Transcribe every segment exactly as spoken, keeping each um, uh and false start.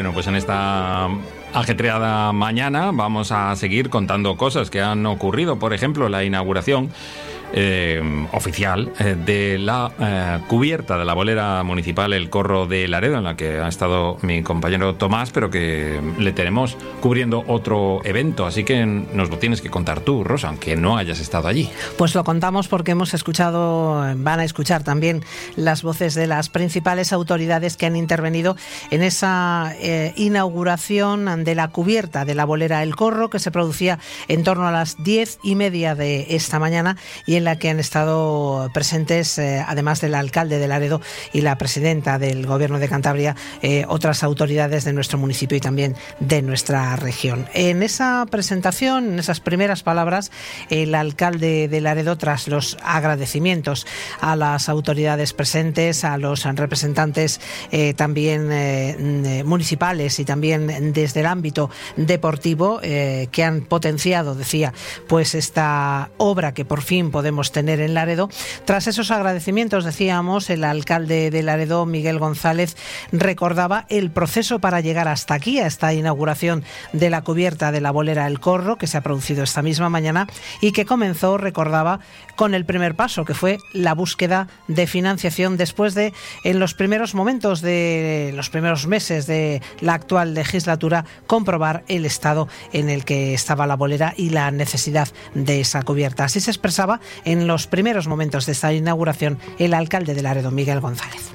Bueno, pues en esta ajetreada mañana vamos a seguir contando cosas que han ocurrido. Por ejemplo, la inauguración Eh, oficial eh, de la eh, cubierta de la bolera municipal El Corro de Laredo, en la que ha estado mi compañero Tomás, pero que le tenemos cubriendo otro evento, así que nos lo tienes que contar tú, Rosa, aunque no hayas estado allí. Pues lo contamos porque hemos escuchado, van a escuchar también las voces de las principales autoridades que han intervenido en esa eh, inauguración de la cubierta de la bolera El Corro, que se producía en torno a las diez y media de esta mañana, y en la que han estado presentes, eh, además del alcalde de Laredo y la presidenta del Gobierno de Cantabria, eh, otras autoridades de nuestro municipio y también de nuestra región. En esa presentación, en esas primeras palabras, el alcalde de Laredo, tras los agradecimientos a las autoridades presentes, a los representantes eh, también eh, municipales y también desde el ámbito deportivo, eh, que han potenciado, decía, pues esta obra que por fin podemos tener en Laredo. Tras esos agradecimientos, decíamos, el alcalde de Laredo, Miguel González, recordaba el proceso para llegar hasta aquí, a esta inauguración de la cubierta de la bolera El Corro, que se ha producido esta misma mañana y que comenzó, recordaba, con el primer paso, que fue la búsqueda de financiación después de, en los primeros momentos de los primeros meses de la actual legislatura, comprobar el estado en el que estaba la bolera y la necesidad de esa cubierta. Así se expresaba en los primeros momentos de esta inauguración el alcalde de Laredo, Miguel González.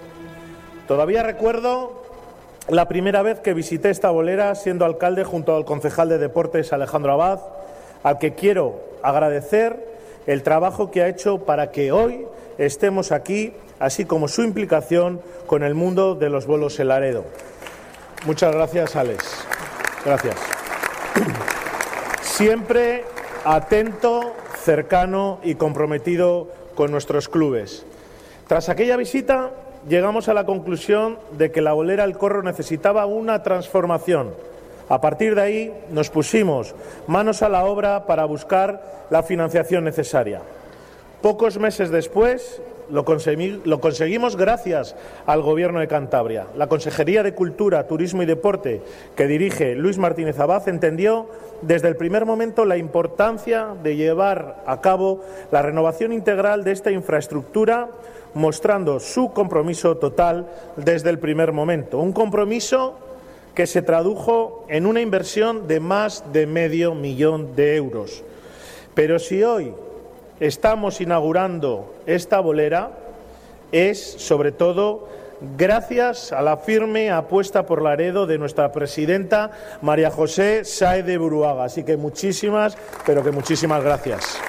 Todavía recuerdo la primera vez que visité esta bolera siendo alcalde junto al concejal de Deportes, Alejandro Abad, al que quiero agradecer el trabajo que ha hecho para que hoy estemos aquí, así como su implicación con el mundo de los bolos en Laredo. Muchas gracias, Alex. Gracias. Siempre atento, cercano y comprometido con nuestros clubes. Tras aquella visita, llegamos a la conclusión de que la bolera El Corro necesitaba una transformación. A partir de ahí, nos pusimos manos a la obra para buscar la financiación necesaria. Pocos meses después, lo, consegui- lo conseguimos gracias al Gobierno de Cantabria. La Consejería de Cultura, Turismo y Deporte, que dirige Luis Martínez Abad, entendió desde el primer momento la importancia de llevar a cabo la renovación integral de esta infraestructura, mostrando su compromiso total desde el primer momento. Un compromiso que se tradujo en una inversión de más de medio millón de euros. Pero si hoy estamos inaugurando esta bolera, es sobre todo gracias a la firme apuesta por Laredo de nuestra presidenta María José Sáez de Buruaga. Así que muchísimas, pero que muchísimas gracias.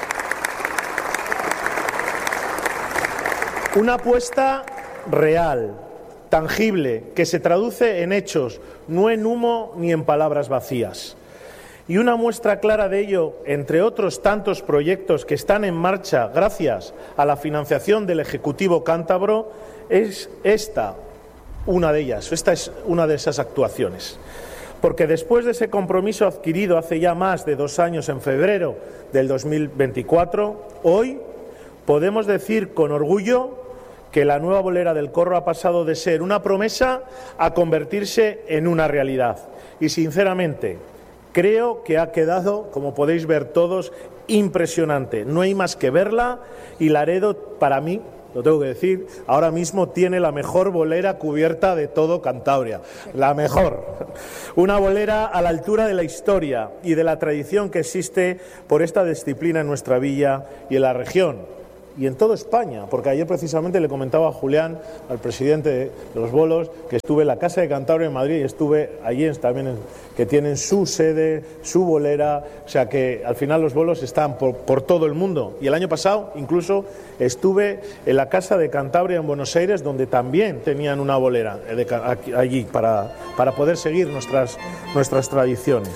Una apuesta real, tangible, que se traduce en hechos, no en humo ni en palabras vacías. Y una muestra clara de ello, entre otros tantos proyectos que están en marcha gracias a la financiación del Ejecutivo cántabro, es esta, una de ellas, esta es una de esas actuaciones. Porque después de ese compromiso adquirido hace ya más de dos años, en febrero del dos mil veinticuatro, hoy podemos decir con orgullo que la nueva bolera del Corro ha pasado de ser una promesa a convertirse en una realidad. Y sinceramente, creo que ha quedado, como podéis ver todos, impresionante. No hay más que verla y Laredo, para mí, lo tengo que decir, ahora mismo tiene la mejor bolera cubierta de todo Cantabria. La mejor. Una bolera a la altura de la historia y de la tradición que existe por esta disciplina en nuestra villa y en la región. Y en toda España, porque ayer precisamente le comentaba a Julián, al presidente de los bolos, que estuve en la Casa de Cantabria en Madrid y estuve allí también, en, que tienen su sede, su bolera, o sea que al final los bolos están por, por todo el mundo. Y el año pasado incluso estuve en la Casa de Cantabria en Buenos Aires, donde también tenían una bolera de, aquí, allí para, para poder seguir nuestras, nuestras tradiciones.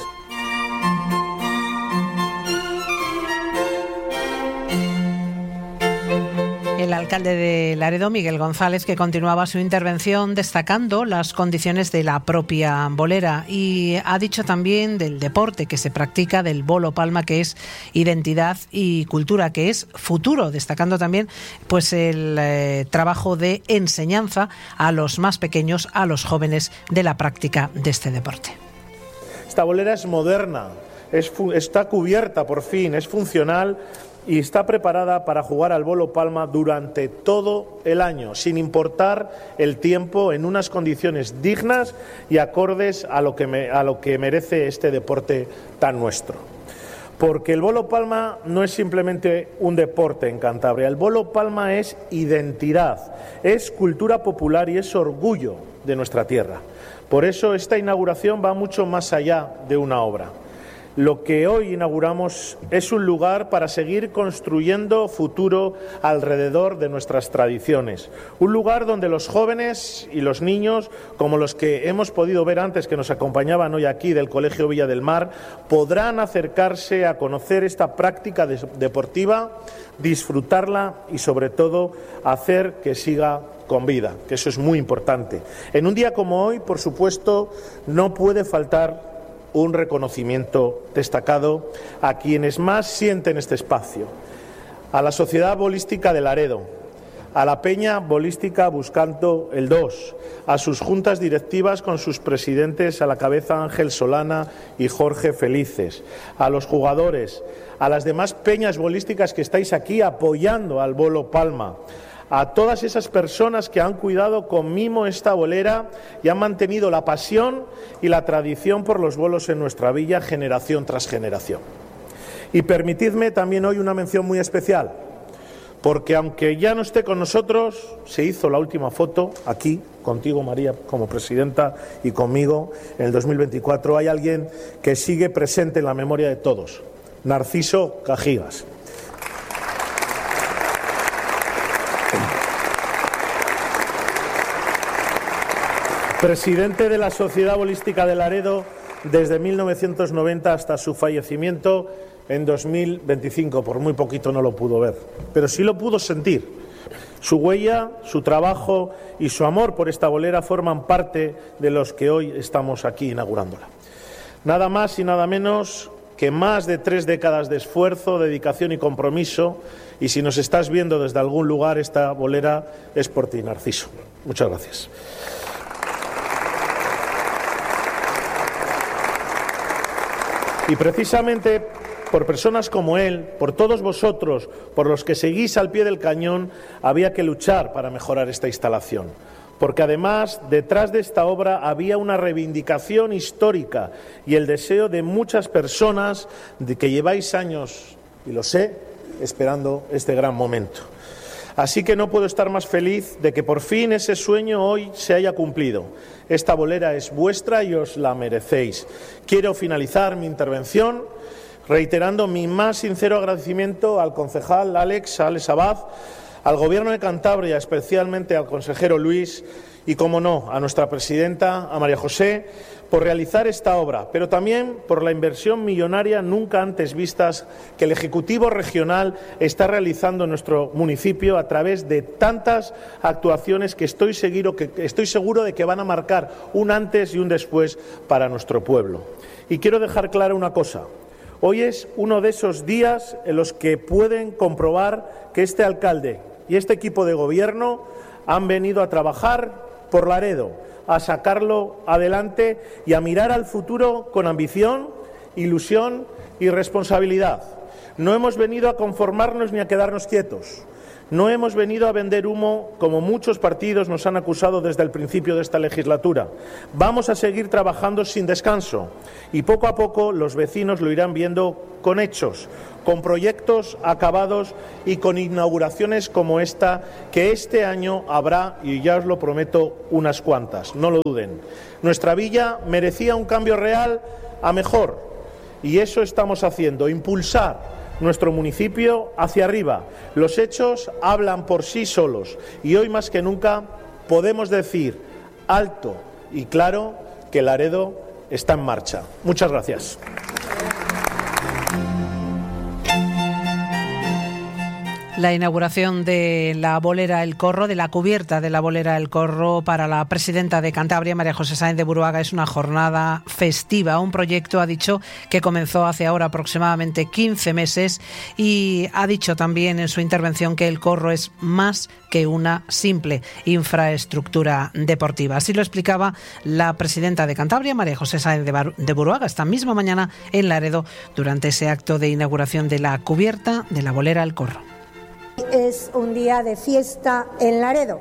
El el alcalde de Laredo, Miguel González, que continuaba su intervención destacando las condiciones de la propia bolera, y ha dicho también del deporte que se practica, del bolo palma, que es identidad y cultura, que es futuro, destacando también pues el eh, trabajo de enseñanza a los más pequeños, a los jóvenes, de la práctica de este deporte. Esta bolera es moderna, es está cubierta por fin, es funcional y está preparada para jugar al bolo palma durante todo el año, sin importar el tiempo, en unas condiciones dignas y acordes a lo que, me, a lo que merece este deporte tan nuestro. Porque el bolo palma no es simplemente un deporte en Cantabria, el bolo palma es identidad, es cultura popular y es orgullo de nuestra tierra. Por eso esta inauguración va mucho más allá de una obra. Lo que hoy inauguramos es un lugar para seguir construyendo futuro alrededor de nuestras tradiciones. Un lugar donde los jóvenes y los niños, como los que hemos podido ver antes que nos acompañaban hoy aquí del Colegio Villa del Mar, podrán acercarse a conocer esta práctica deportiva, disfrutarla y sobre todo hacer que siga con vida, que eso es muy importante. En un día como hoy, por supuesto, no puede faltar un reconocimiento destacado a quienes más sienten este espacio: a la Sociedad Bolística de Laredo, a la Peña Bolística Buscando el dos, a sus juntas directivas con sus presidentes a la cabeza Ángel Solana y Jorge Felices, a los jugadores, a las demás peñas bolísticas que estáis aquí apoyando al bolo palma, a todas esas personas que han cuidado con mimo esta bolera y han mantenido la pasión y la tradición por los bolos en nuestra villa generación tras generación. Y permitidme también hoy una mención muy especial, porque aunque ya no esté con nosotros, se hizo la última foto aquí, contigo María como presidenta y conmigo en el dos mil veinticuatro, hay alguien que sigue presente en la memoria de todos: Narciso Cajigas. Presidente de la Sociedad Bolística de Laredo desde mil novecientos noventa hasta su fallecimiento en dos mil veinticinco. Por muy poquito no lo pudo ver, pero sí lo pudo sentir. Su huella, su trabajo y su amor por esta bolera forman parte de los que hoy estamos aquí inaugurándola. Nada más y nada menos que más de tres décadas de esfuerzo, dedicación y compromiso. Y si nos estás viendo desde algún lugar, esta bolera es por ti, Narciso. Muchas gracias. Y precisamente por personas como él, por todos vosotros, por los que seguís al pie del cañón, había que luchar para mejorar esta instalación. Porque además, detrás de esta obra había una reivindicación histórica y el deseo de muchas personas de que lleváis años, y lo sé, esperando este gran momento. Así que no puedo estar más feliz de que por fin ese sueño hoy se haya cumplido. Esta bolera es vuestra y os la merecéis. Quiero finalizar mi intervención reiterando mi más sincero agradecimiento al concejal Alex, Alex Abad, al Gobierno de Cantabria, especialmente al consejero Luis y, como no, a nuestra presidenta, a María José, por realizar esta obra, pero también por la inversión millonaria nunca antes vistas que el Ejecutivo Regional está realizando en nuestro municipio a través de tantas actuaciones que estoy seguro, que estoy seguro de que van a marcar un antes y un después para nuestro pueblo. Y quiero dejar clara una cosa. Hoy es uno de esos días en los que pueden comprobar que este alcalde y este equipo de gobierno han venido a trabajar por Laredo, a sacarlo adelante y a mirar al futuro con ambición, ilusión y responsabilidad. No hemos venido a conformarnos ni a quedarnos quietos. No hemos venido a vender humo, como muchos partidos nos han acusado desde el principio de esta legislatura. Vamos a seguir trabajando sin descanso y poco a poco los vecinos lo irán viendo con hechos, con proyectos acabados y con inauguraciones como esta, que este año habrá, y ya os lo prometo, unas cuantas, no lo duden. Nuestra villa merecía un cambio real a mejor y eso estamos haciendo, impulsar nuestro municipio hacia arriba. Los hechos hablan por sí solos y hoy más que nunca podemos decir alto y claro que Laredo está en marcha. Muchas gracias. La inauguración de la bolera El Corro, de la cubierta de la bolera El Corro, para la presidenta de Cantabria, María José Sáenz de Buruaga, es una jornada festiva. Un proyecto, ha dicho, que comenzó hace ahora aproximadamente quince meses, y ha dicho también en su intervención que El Corro es más que una simple infraestructura deportiva. Así lo explicaba la presidenta de Cantabria, María José Sáenz de Buruaga, esta misma mañana en Laredo, durante ese acto de inauguración de la cubierta de la bolera El Corro. Es un día de fiesta en Laredo.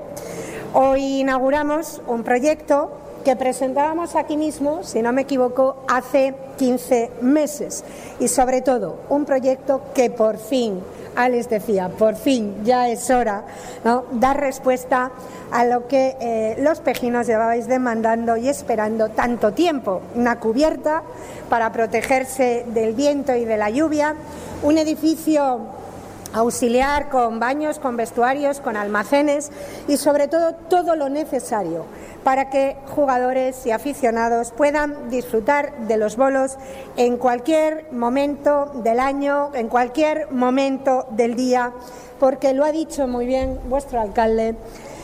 Hoy inauguramos un proyecto que presentábamos aquí mismo, si no me equivoco, hace quince meses. Y sobre todo, un proyecto que por fin, Alex decía, por fin ya es hora, ¿no?, dar respuesta a lo que eh, los pejinos llevabais demandando y esperando tanto tiempo. Una cubierta para protegerse del viento y de la lluvia, un edificio auxiliar con baños, con vestuarios, con almacenes y sobre todo todo lo necesario para que jugadores y aficionados puedan disfrutar de los bolos en cualquier momento del año, en cualquier momento del día, porque lo ha dicho muy bien vuestro alcalde,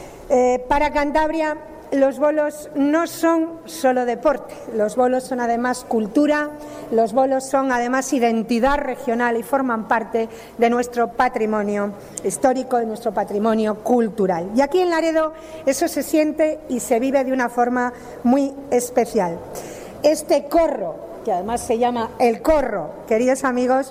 eh, para Cantabria los bolos no son solo deporte, los bolos son además cultura, los bolos son además identidad regional y forman parte de nuestro patrimonio histórico, de nuestro patrimonio cultural. Y aquí en Laredo eso se siente y se vive de una forma muy especial. Este corro, que además se llama El Corro, queridos amigos,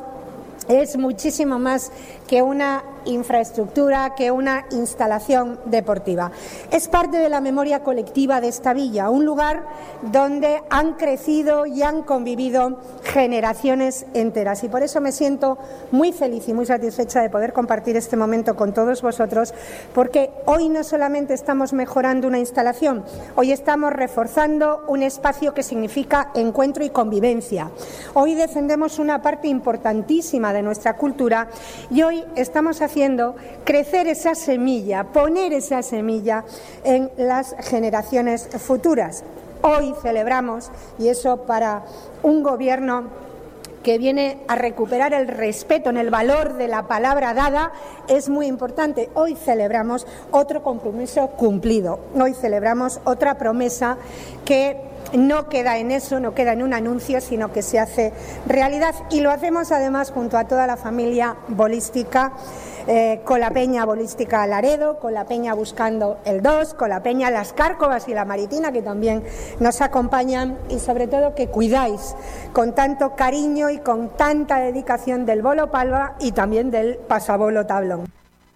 es muchísimo más que una infraestructura, que una instalación deportiva. Es parte de la memoria colectiva de esta villa, un lugar donde han crecido y han convivido generaciones enteras. Y por eso me siento muy feliz y muy satisfecha de poder compartir este momento con todos vosotros, porque hoy no solamente estamos mejorando una instalación, hoy estamos reforzando un espacio que significa encuentro y convivencia. Hoy defendemos una parte importantísima de nuestra cultura y hoy estamos haciendo crecer esa semilla, poner esa semilla en las generaciones futuras. Hoy celebramos, y eso para un gobierno que viene a recuperar el respeto en el valor de la palabra dada, es muy importante. Hoy celebramos otro compromiso cumplido, hoy celebramos otra promesa que no queda en eso, no queda en un anuncio, sino que se hace realidad, y lo hacemos además junto a toda la familia bolística, eh, con la Peña Bolística Laredo, con la Peña Buscando el dos, con la Peña Las Cárcovas y la Maritina, que también nos acompañan, y sobre todo que cuidáis con tanto cariño y con tanta dedicación del bolo palva y también del pasabolo tablón.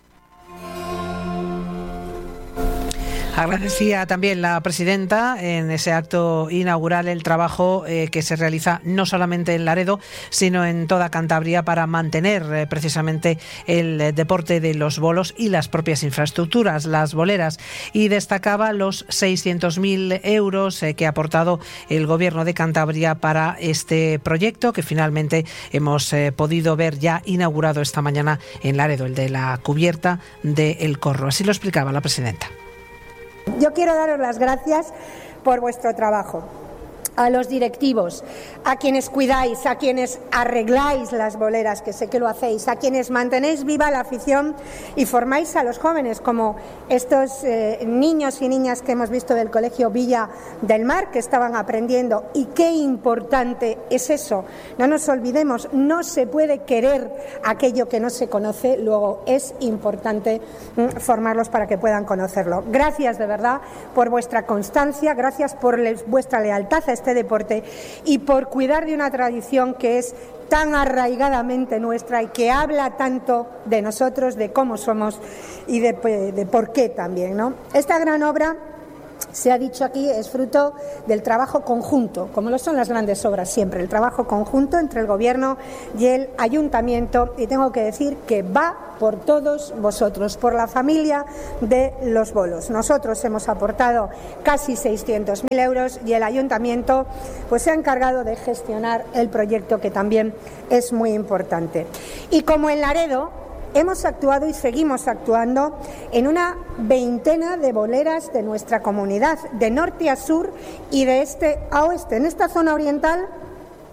Agradecía también la presidenta en ese acto inaugural el trabajo eh, que se realiza no solamente en Laredo, sino en toda Cantabria para mantener eh, precisamente el eh, deporte de los bolos y las propias infraestructuras, las boleras. Y destacaba los seiscientos mil euros eh, que ha aportado el Gobierno de Cantabria para este proyecto, que finalmente hemos eh, podido ver ya inaugurado esta mañana en Laredo, el de la cubierta de El Corro. Así lo explicaba la presidenta. Yo quiero daros las gracias por vuestro trabajo, a los directivos, a quienes cuidáis, a quienes arregláis las boleras, que sé que lo hacéis, a quienes mantenéis viva la afición y formáis a los jóvenes, como estos eh, niños y niñas que hemos visto del Colegio Villa del Mar, que estaban aprendiendo. Y qué importante es eso. No nos olvidemos, no se puede querer aquello que no se conoce, luego es importante mm, formarlos para que puedan conocerlo. Gracias de verdad por vuestra constancia, gracias por le vuestra lealtad a este deporte y por cuidar de una tradición que es tan arraigadamente nuestra y que habla tanto de nosotros, de cómo somos y de, de por qué también, ¿no? Esta gran obra, se ha dicho aquí, es fruto del trabajo conjunto, como lo son las grandes obras siempre, el trabajo conjunto entre el Gobierno y el Ayuntamiento, y tengo que decir que va por todos vosotros, por la familia de los bolos. Nosotros hemos aportado casi seiscientos mil euros y el Ayuntamiento pues se ha encargado de gestionar el proyecto, que también es muy importante. Y como en Laredo hemos actuado y seguimos actuando en una veintena de boleras de nuestra comunidad, de norte a sur y de este a oeste. En esta zona oriental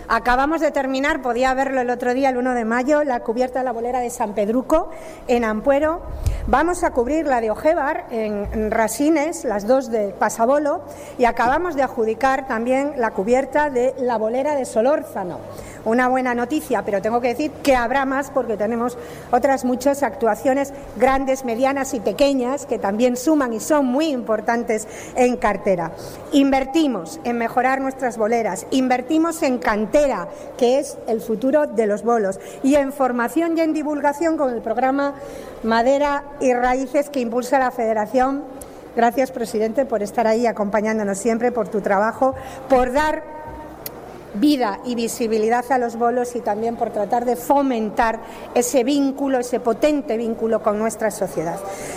Acabamos de terminar, podía verlo el otro día, el uno de mayo, la cubierta de la bolera de San Pedruco, en Ampuero. Vamos a cubrir la de Ojévar, en Rasines, las dos de Pasabolo, y acabamos de adjudicar también la cubierta de la bolera de Solórzano. Una buena noticia, pero tengo que decir que habrá más porque tenemos otras muchas actuaciones grandes, medianas y pequeñas que también suman y son muy importantes en cartera. Invertimos en mejorar nuestras boleras, invertimos en cantera, que es el futuro de los bolos, y en formación y en divulgación con el programa Madera y Raíces que impulsa la Federación. Gracias, presidente, por estar ahí acompañándonos siempre, por tu trabajo, por dar vida y visibilidad a los bolos y también por tratar de fomentar ese vínculo, ese potente vínculo con nuestra sociedad.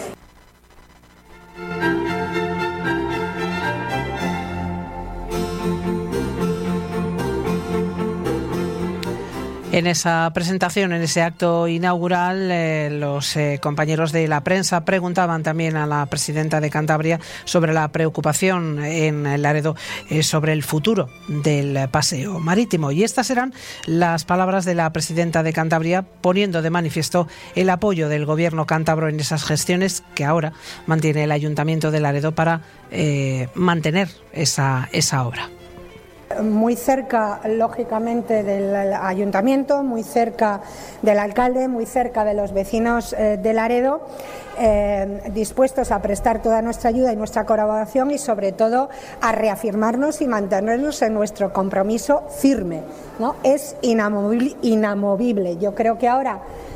En esa presentación, en ese acto inaugural, eh, los eh, compañeros de la prensa preguntaban también a la presidenta de Cantabria sobre la preocupación en Laredo eh, sobre el futuro del paseo marítimo. Y estas eran las palabras de la presidenta de Cantabria, poniendo de manifiesto el apoyo del gobierno cántabro en esas gestiones que ahora mantiene el Ayuntamiento de Laredo para eh, mantener esa, esa obra. Muy cerca, lógicamente, del ayuntamiento, muy cerca del alcalde, muy cerca de los vecinos eh, de Laredo, eh, dispuestos a prestar toda nuestra ayuda y nuestra colaboración y, sobre todo, a reafirmarnos y mantenernos en nuestro compromiso firme, ¿no? Es inamovible, inamovible. Yo creo que ahora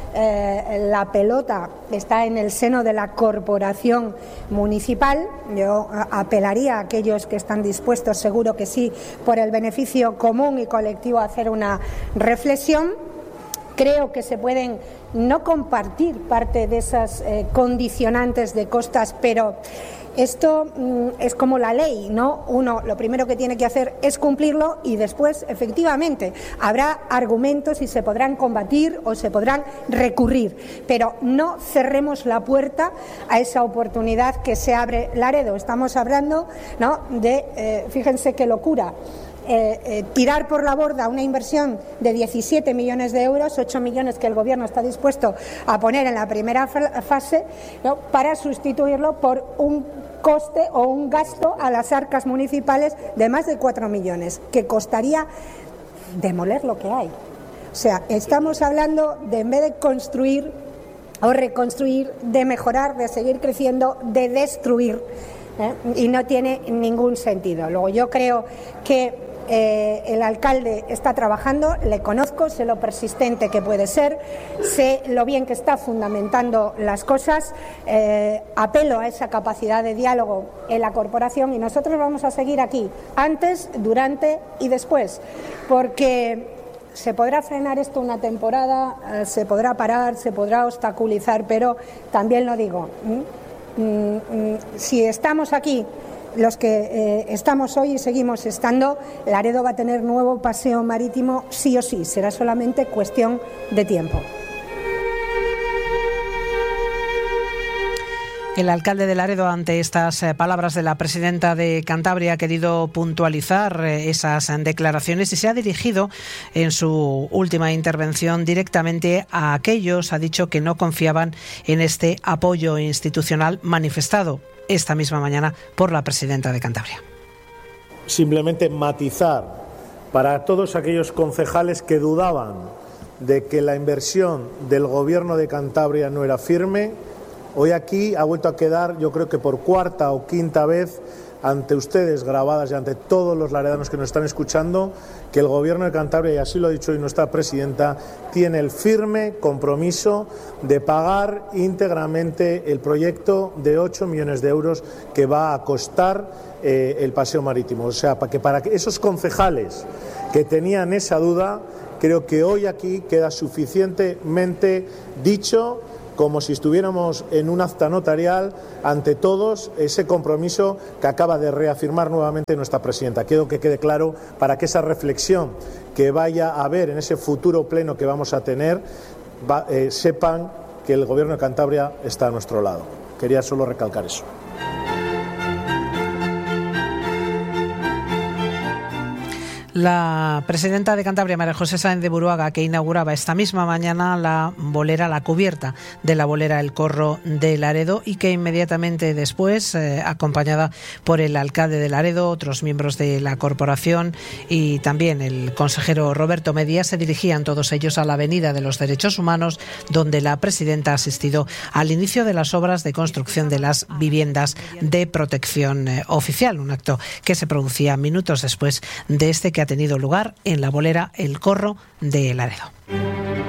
Eh, la pelota está en el seno de la corporación municipal. Yo apelaría a aquellos que están dispuestos, seguro que sí, por el beneficio común y colectivo, a hacer una reflexión. Creo que se pueden no compartir parte de esas eh, condicionantes de costas, pero esto mm, es como la ley, ¿no? Uno lo primero que tiene que hacer es cumplirlo y después, efectivamente, habrá argumentos y se podrán combatir o se podrán recurrir, pero no cerremos la puerta a esa oportunidad que se abre Laredo. Estamos hablando, ¿no?, de, eh, fíjense qué locura, Eh, eh, tirar por la borda una inversión de diecisiete millones de euros, ocho millones que el Gobierno está dispuesto a poner en la primera fase, ¿no?, para sustituirlo por un coste o un gasto a las arcas municipales de más de cuatro millones, que costaría demoler lo que hay. O sea, estamos hablando de, en vez de construir o reconstruir, de mejorar, de seguir creciendo, de destruir, ¿eh? Y no tiene ningún sentido. Luego, yo creo que Eh, el alcalde está trabajando, le conozco, sé lo persistente que puede ser, sé lo bien que está fundamentando las cosas, eh, apelo a esa capacidad de diálogo en la corporación y nosotros vamos a seguir aquí, antes, durante y después, porque se podrá frenar esto una temporada, eh, se podrá parar, se podrá obstaculizar, pero también lo digo, mm, mm, mm, si estamos aquí, los que eh, estamos hoy y seguimos estando, Laredo va a tener nuevo paseo marítimo sí o sí, será solamente cuestión de tiempo. El alcalde de Laredo, ante estas eh, palabras de la presidenta de Cantabria, ha querido puntualizar eh, esas declaraciones y se ha dirigido en su última intervención directamente a aquellos, ha dicho, que no confiaban en este apoyo institucional manifestado esta misma mañana por la presidenta de Cantabria. Simplemente matizar para todos aquellos concejales que dudaban de que la inversión del Gobierno de Cantabria no era firme. Hoy aquí ha vuelto a quedar, yo creo que por cuarta o quinta vez, ante ustedes grabadas y ante todos los laredanos que nos están escuchando, que el Gobierno de Cantabria, y así lo ha dicho hoy nuestra presidenta, tiene el firme compromiso de pagar íntegramente el proyecto de ocho millones de euros que va a costar eh, el paseo marítimo. O sea, para que para que esos concejales que tenían esa duda, creo que hoy aquí queda suficientemente dicho, como si estuviéramos en un acta notarial, ante todos, ese compromiso que acaba de reafirmar nuevamente nuestra presidenta. Quiero que quede claro para que esa reflexión que vaya a haber en ese futuro pleno que vamos a tener, va, eh, sepan que el Gobierno de Cantabria está a nuestro lado. Quería solo recalcar eso. La presidenta de Cantabria, María José Sáenz de Buruaga, que inauguraba esta misma mañana la bolera, la cubierta de la bolera El Corro de Laredo, y que inmediatamente después, eh, acompañada por el alcalde de Laredo, otros miembros de la corporación y también el consejero Roberto Medía, se dirigían todos ellos a la Avenida de los Derechos Humanos, donde la presidenta ha asistido al inicio de las obras de construcción de las viviendas de protección eh, oficial, un acto que se producía minutos después de este que ha tenido lugar en la bolera El Corro de Laredo.